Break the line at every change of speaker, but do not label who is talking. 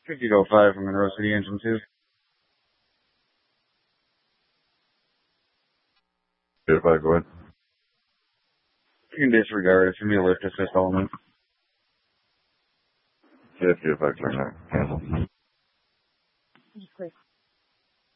5005 from Monroe City, Engine 2.
If I go ahead.
You can disregard. It's going to be a lift assist element.
50 if I turn that. Cancel.